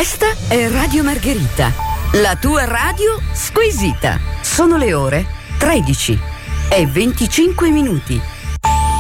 Questa è Radio Margherita, la tua radio squisita. Sono le ore 13 e 25 minuti.